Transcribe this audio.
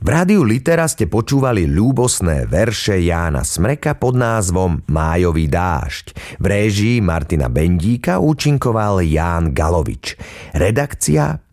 V rádiu Litera ste počúvali ľúbosné verše Jána Smreka pod názvom Májový dážď. V réžii Martina Bendíka účinkoval Ján Galovič. Redakcia